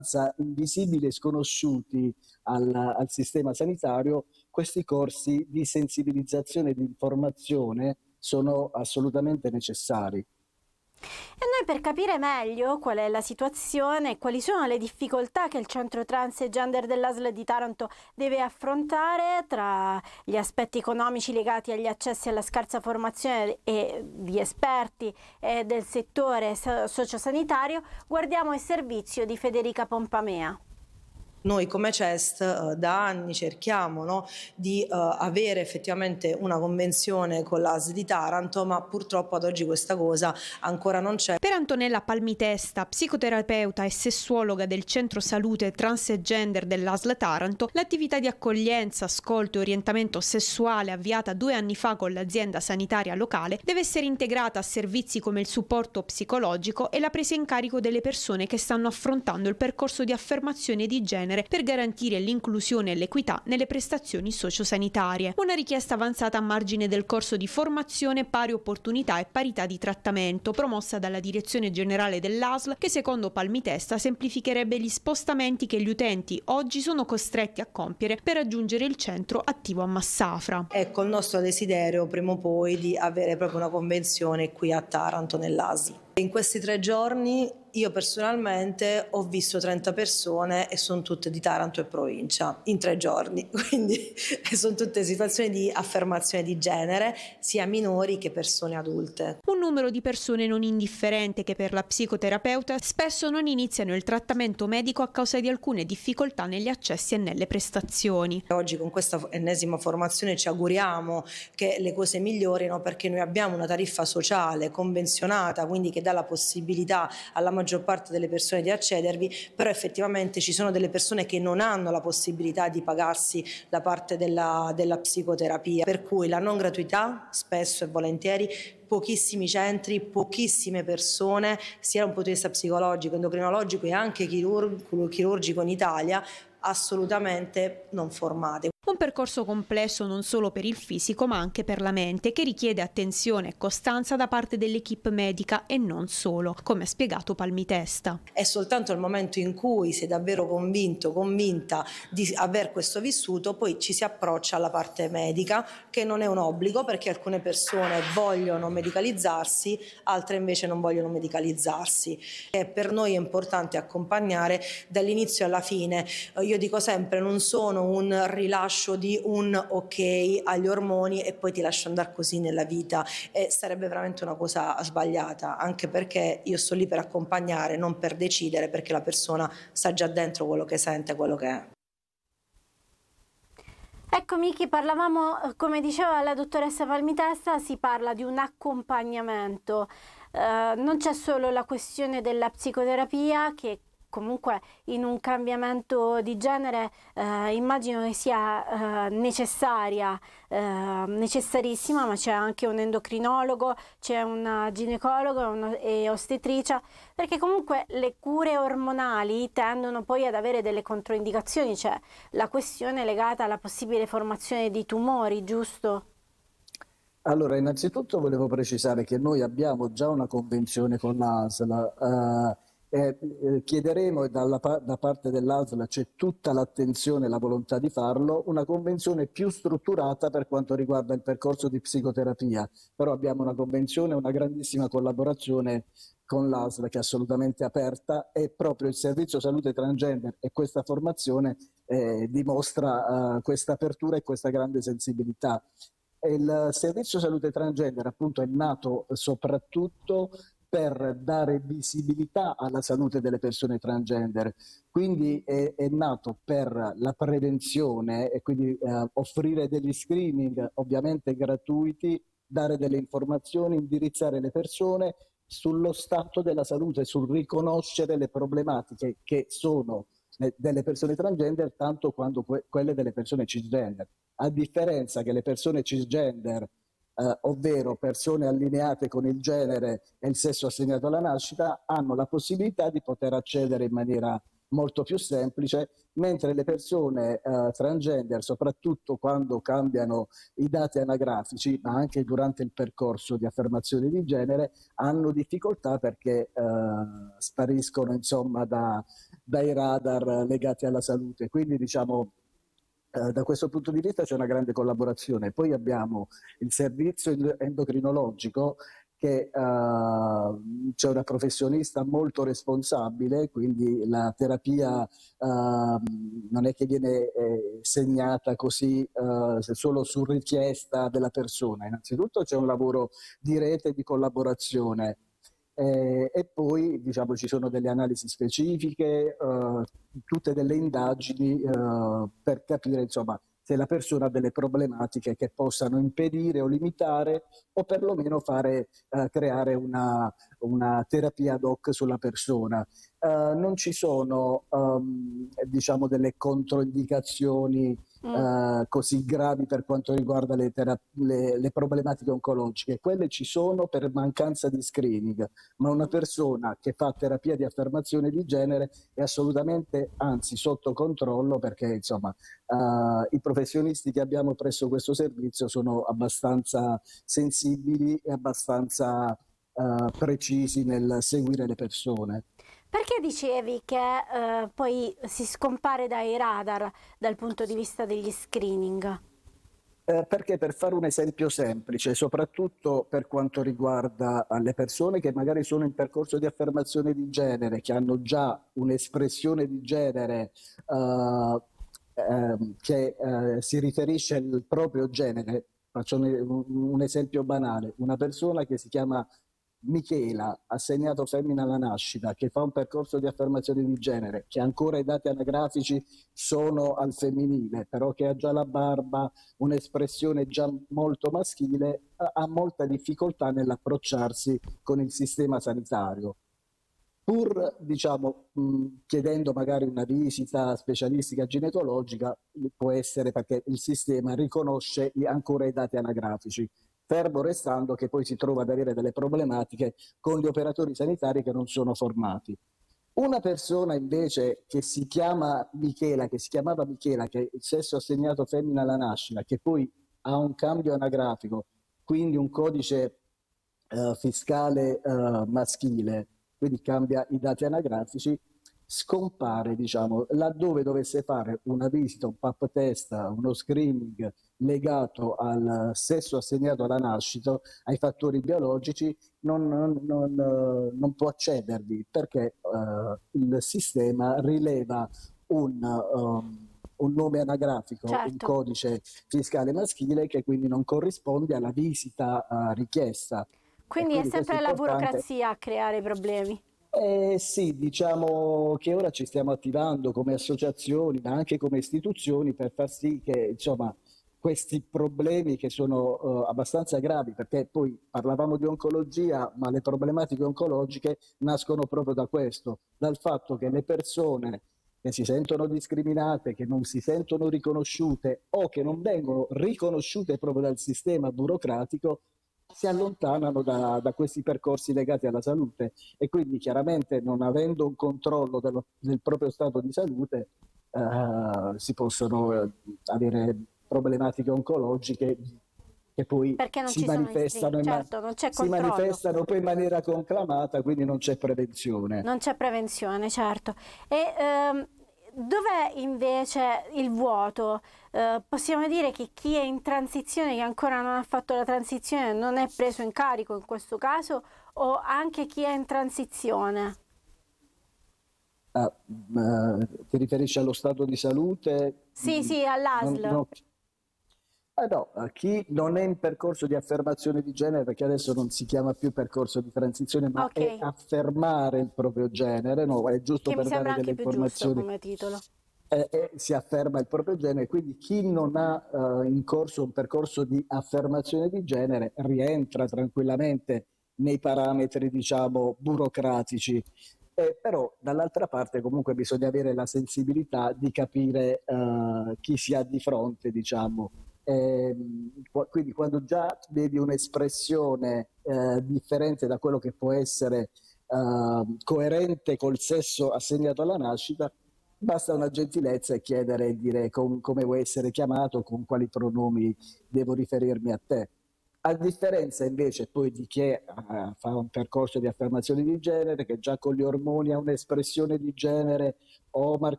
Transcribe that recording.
invisibili e sconosciuti al sistema sanitario, questi corsi di sensibilizzazione e di informazione sono assolutamente necessari. E noi, per capire meglio qual è la situazione e quali sono le difficoltà che il Centro Trans e Gender dell'ASL di Taranto deve affrontare, tra gli aspetti economici legati agli accessi alla scarsa formazione e di esperti e del settore sociosanitario, guardiamo il servizio di Federica Pompamea. Noi come CEST da anni cerchiamo, no, di avere effettivamente una convenzione con l'ASL di Taranto, ma purtroppo ad oggi questa cosa ancora non c'è. Per Antonella Palmitesta, psicoterapeuta e sessuologa del Centro Salute Trans e Gender dell'ASL Taranto, l'attività di accoglienza, ascolto e orientamento sessuale avviata 2 anni fa con l'azienda sanitaria locale deve essere integrata a servizi come il supporto psicologico e la presa in carico delle persone che stanno affrontando il percorso di affermazione di genere per garantire l'inclusione e l'equità nelle prestazioni sociosanitarie. Una richiesta avanzata a margine del corso di formazione Pari Opportunità e Parità di Trattamento, promossa dalla Direzione Generale dell'ASL, che secondo Palmitesta semplificherebbe gli spostamenti che gli utenti oggi sono costretti a compiere per raggiungere il centro attivo a Massafra. Ecco il nostro desiderio prima o poi di avere proprio una convenzione qui a Taranto nell'ASL. In questi 3 giorni io personalmente ho visto 30 persone e sono tutte di Taranto e provincia in 3 giorni, quindi sono tutte situazioni di affermazione di genere, sia minori che persone adulte. Un numero di persone non indifferente che per la psicoterapeuta spesso non iniziano il trattamento medico a causa di alcune difficoltà negli accessi e nelle prestazioni. Oggi con questa ennesima formazione ci auguriamo che le cose migliorino, perché noi abbiamo una tariffa sociale convenzionata, quindi che dà la possibilità alla maggior parte delle persone di accedervi, però effettivamente ci sono delle persone che non hanno la possibilità di pagarsi la parte della psicoterapia, per cui la non gratuità spesso e volentieri, pochissimi centri, pochissime persone, sia da un punto di vista psicologico, endocrinologico e anche chirurgico in Italia, assolutamente non formate. Un percorso complesso non solo per il fisico ma anche per la mente, che richiede attenzione e costanza da parte dell'equipe medica e non solo, come ha spiegato Palmitesta. È soltanto il momento in cui sei davvero convinta di aver questo vissuto, poi ci si approccia alla parte medica, che non è un obbligo, perché alcune persone vogliono medicalizzarsi, altre invece non vogliono medicalizzarsi. E per noi è importante accompagnare dall'inizio alla fine. Io dico sempre, non sono un rilascio di un ok agli ormoni e poi ti lascio andare così nella vita, e sarebbe veramente una cosa sbagliata, anche perché io sto lì per accompagnare, non per decidere, perché la persona sa già dentro quello che sente, quello che è. Ecco Miki, parlavamo, come diceva la dottoressa Palmitesta, si parla di un accompagnamento, non c'è solo la questione della psicoterapia, che comunque in un cambiamento di genere immagino che sia necessarissima, ma c'è anche un endocrinologo, c'è una ginecologa e ostetricia, perché comunque le cure ormonali tendono poi ad avere delle controindicazioni, c'è la questione legata alla possibile formazione di tumori, giusto? Allora, innanzitutto volevo precisare che noi abbiamo già una convenzione con l'ASL. Chiederemo, e da parte dell'ASL c'è tutta l'attenzione e la volontà di farlo, una convenzione più strutturata per quanto riguarda il percorso di psicoterapia, però abbiamo una convenzione, una grandissima collaborazione con l'ASL che è assolutamente aperta, e proprio il servizio salute transgender e questa formazione dimostra questa apertura e questa grande sensibilità. Il servizio salute transgender appunto è nato soprattutto per dare visibilità alla salute delle persone transgender, quindi è nato per la prevenzione e quindi offrire degli screening ovviamente gratuiti, dare delle informazioni, indirizzare le persone sullo stato della salute, sul riconoscere le problematiche che sono delle persone transgender tanto quanto quelle delle persone cisgender, a differenza che le persone cisgender ovvero persone allineate con il genere e il sesso assegnato alla nascita, hanno la possibilità di poter accedere in maniera molto più semplice, mentre le persone transgender, soprattutto quando cambiano i dati anagrafici, ma anche durante il percorso di affermazione di genere, hanno difficoltà perché spariscono insomma dai radar legati alla salute. Quindi diciamo da questo punto di vista c'è una grande collaborazione. Poi abbiamo il servizio endocrinologico che c'è una professionista molto responsabile, quindi la terapia non è che viene segnata così solo su richiesta della persona. Innanzitutto c'è un lavoro di rete e di collaborazione. E poi diciamo, ci sono delle analisi specifiche, tutte delle indagini per capire insomma, se la persona ha delle problematiche che possano impedire o limitare o perlomeno creare una terapia ad hoc sulla persona. Non ci sono diciamo, delle controindicazioni così gravi per quanto riguarda le problematiche oncologiche. Quelle ci sono per mancanza di screening, ma una persona che fa terapia di affermazione di genere è assolutamente, anzi, sotto controllo, perché insomma i professionisti che abbiamo presso questo servizio sono abbastanza sensibili e abbastanza precisi nel seguire le persone. Perché dicevi che poi si scompare dai radar dal punto di vista degli screening? Perché per fare un esempio semplice, soprattutto per quanto riguarda le persone che magari sono in percorso di affermazione di genere, che hanno già un'espressione di genere che si riferisce al proprio genere, faccio un esempio banale, una persona che si chiama Michela, assegnato femmina alla nascita, che fa un percorso di affermazione di genere, che ancora i dati anagrafici sono al femminile, però che ha già la barba, un'espressione già molto maschile, ha molta difficoltà nell'approcciarsi con il sistema sanitario. Pur diciamo, chiedendo magari una visita specialistica ginecologica, può essere perché il sistema riconosce ancora i dati anagrafici, fermo restando che poi si trova ad avere delle problematiche con gli operatori sanitari che non sono formati. Una persona invece che si chiama Michela, che si chiamava Michela, che è il sesso assegnato femmina alla nascita, che poi ha un cambio anagrafico, quindi un codice fiscale maschile, quindi cambia i dati anagrafici, scompare, diciamo, laddove dovesse fare una visita, un pap test, uno screening legato al sesso assegnato alla nascita, ai fattori biologici, non può accedervi perché il sistema rileva un nome anagrafico, Certo. un codice fiscale maschile che quindi non corrisponde alla visita richiesta. Quindi è sempre la importante. burocrazia a creare problemi. Sì, diciamo che ora ci stiamo attivando come associazioni, ma anche come istituzioni per far sì che insomma, questi problemi che sono abbastanza gravi, perché poi parlavamo di oncologia, ma le problematiche oncologiche nascono proprio da questo, dal fatto che le persone che si sentono discriminate, che non si sentono riconosciute o che non vengono riconosciute proprio dal sistema burocratico, si allontanano da questi percorsi legati alla salute e quindi chiaramente non avendo un controllo del proprio stato di salute si possono avere problematiche oncologiche che poi Perché non si ci sono manifestano, certo, non c'è si controllo. manifestano poi in maniera conclamata, quindi non c'è prevenzione. Non c'è prevenzione, certo. E dov'è invece il vuoto? Possiamo dire che chi è in transizione, che ancora non ha fatto la transizione, non è preso in carico in questo caso, o anche chi è in transizione? Ti riferisci allo stato di salute? Sì, all'ASL. No, chi non è in percorso di affermazione di genere, perché adesso non si chiama più percorso di transizione, ma Ok. è affermare il proprio genere, no, è giusto Che mi per sembra dare delle anche più giusto informazioni. come titolo. Si afferma il proprio genere, quindi chi non ha in corso un percorso di affermazione di genere rientra tranquillamente nei parametri, diciamo, burocratici. Però dall'altra parte comunque bisogna avere la sensibilità di capire chi si ha di fronte, diciamo. Quindi quando già vedi un'espressione differente da quello che può essere coerente col sesso assegnato alla nascita, basta una gentilezza e chiedere e dire come vuoi essere chiamato, con quali pronomi devo riferirmi a te. A differenza invece poi di chi fa un percorso di affermazione di genere, che già con gli ormoni ha un'espressione di genere o